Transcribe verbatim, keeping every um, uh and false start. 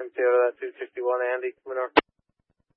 frequency out of that two sixty-one, Andy, coming north.